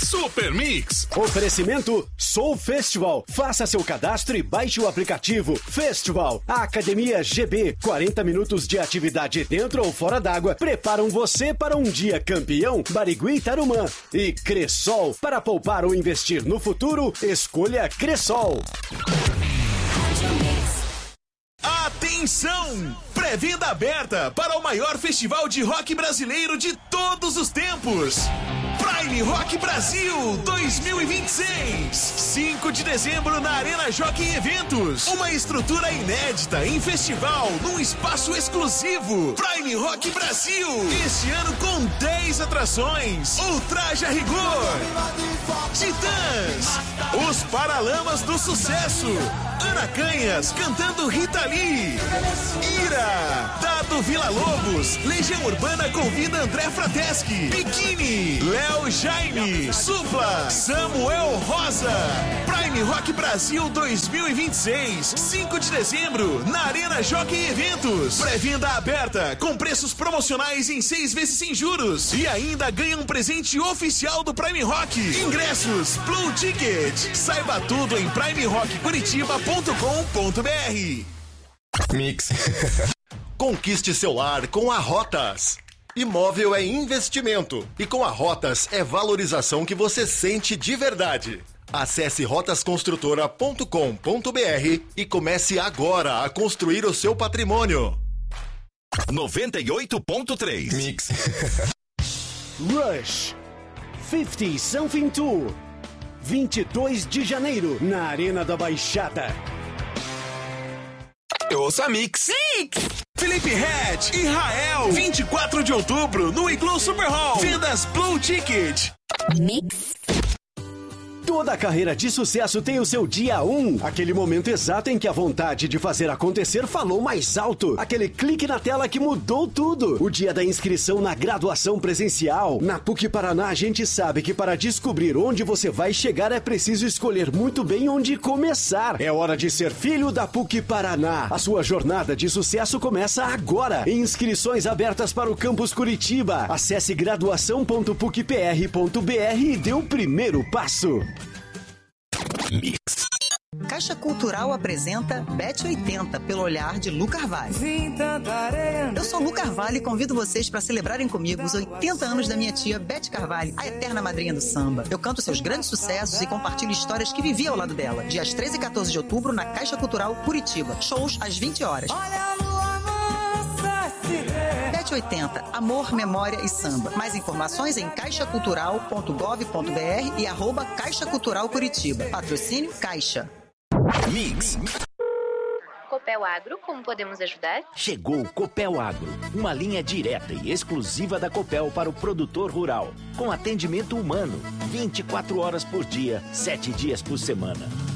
Super Mix. Oferecimento Soul Festival. Faça seu cadastro e baixe o aplicativo Festival. A Academia GB, 40 minutos de atividade dentro ou fora d'água, preparam você para um dia campeão. Barigui e Tarumã. E Cressol. Para poupar ou investir no futuro, escolha Cressol. Atenção! Pré-venda aberta para o maior festival de rock brasileiro de todos os tempos. Prime Rock Brasil 2026. 5 de dezembro na Arena Jockey Eventos. Uma estrutura inédita em festival num espaço exclusivo. Prime Rock Brasil. Este ano com 10 atrações. Ultraja Rigor. Titãs. Os Paralamas do Sucesso. Ana Canhas cantando Rita Lee. Ira. Dado Vila Lobos. Legião Urbana convida André Frateschi. Biquíni. Léo Jaime. Supla. Samuel Rosa. Prime Rock Brasil 2026. 5 de dezembro na Arena Jockey Eventos. Pré-venda aberta com preços promocionais em 6 vezes sem juros. E ainda ganha um presente oficial do Prime Rock. Ingressos Blue Ticket. Saiba tudo em primerockcuritiba.com.br. Mix. Conquiste seu lar com a Rotas. Imóvel é investimento e com a Rotas é valorização que você sente de verdade. Acesse rotasconstrutora.com.br e comece agora a construir o seu patrimônio. 98.3 Mix. Rush 50 Something Tour. 22 de janeiro na Arena da Baixada. Eu ouço a Mix. Felipe Ret e Rael. 24 de outubro no Igloo Super Hall. Vendas Blue Ticket. Mix. Toda carreira de sucesso tem o seu dia 1. Aquele momento exato em que a vontade de fazer acontecer falou mais alto. Aquele clique na tela que mudou tudo. O dia da inscrição na graduação presencial. Na PUC Paraná, a gente sabe que para descobrir onde você vai chegar é preciso escolher muito bem onde começar. É hora de ser filho da PUC Paraná. A sua jornada de sucesso começa agora. Inscrições abertas para o Campus Curitiba. Acesse graduação.pucpr.br e dê o primeiro passo. Mix. Caixa Cultural apresenta Bet 80 pelo olhar de Lu Carvalho. Eu sou Lu Carvalho e convido vocês para celebrarem comigo os 80 anos da minha tia Beth Carvalho, a eterna madrinha do samba. Eu canto seus grandes sucessos e compartilho histórias que vivi ao lado dela. Dias 13 e 14 de outubro na Caixa Cultural Curitiba. Shows às 20 horas. Bet 80, amor, memória e samba. Mais informações em caixacultural.gov.br e @Caixa Cultural Curitiba. Patrocínio Caixa. Mix. Copel Agro, como podemos ajudar? Chegou o Copel Agro, uma linha direta e exclusiva da Copel para o produtor rural, com atendimento humano, 24 horas por dia, 7 dias por semana.